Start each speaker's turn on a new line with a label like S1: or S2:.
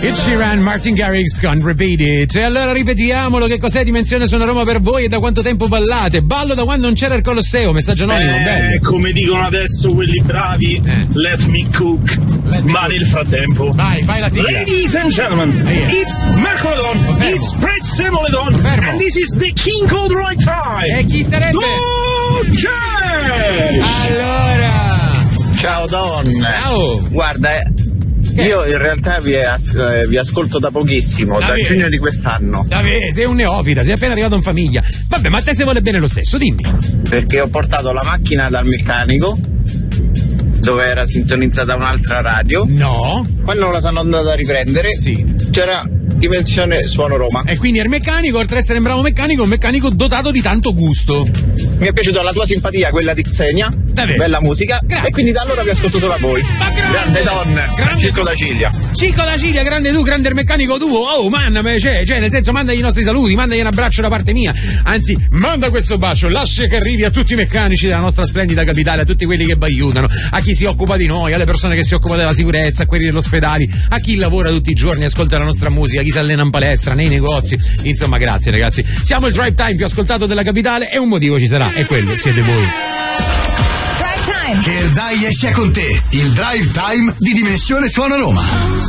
S1: Ed Sheeran, Martin Garrix con Repeat It. E allora ripetiamolo, che cos'è Dimensione Suona Roma per voi e da quanto tempo ballate? Ballo da quando non c'era il Colosseo, messaggio anonimo, bello.
S2: Come dicono adesso quelli bravi, let me cook. Ma nel frattempo,
S1: vai, fai la sigla.
S2: Ladies and gentlemen, it's Mercoledon, it's Prezzemoledon, and this is the King of the Right Time.
S1: E chi sarebbe? Allora,
S3: ciao Don.
S1: Ciao.
S3: Guarda, io in realtà vi ascolto da pochissimo, da giugno di quest'anno.
S1: Sei un neofita, sei appena arrivato in famiglia. Vabbè, ma a te se vuole bene lo stesso, dimmi.
S3: Perché ho portato la macchina dal meccanico, dove era sintonizzata un'altra radio.
S1: No.
S3: Quando la sono andato a riprendere, c'era Dimensione Suono Roma.
S1: E quindi il meccanico, oltre ad essere un bravo meccanico, un meccanico dotato di tanto gusto.
S3: Mi è piaciuta la tua simpatia, quella di Xenia. Bella musica.
S1: Grazie.
S3: E quindi da allora vi ascolto solo a voi. Grande Don, Francesco da Ciglia.
S1: Cico da Ciglia, grande tu, grande il meccanico tuo. Oh, mandami, cioè, nel senso, mandagli i nostri saluti, mandagli un abbraccio da parte mia. Anzi, manda questo bacio, lascia che arrivi a tutti i meccanici della nostra splendida capitale, a tutti quelli che vi aiutano, a chi si occupa di noi, alle persone che si occupano della sicurezza, a quelli degli ospedali, a chi lavora tutti i giorni, ascolta la nostra musica, chi si allena in palestra, nei negozi. Insomma, grazie ragazzi. Siamo il drive time più ascoltato della capitale e un motivo ci sarà, e quello siete voi.
S4: Che il dai sia con te, il drive time di Dimensione Suona Roma.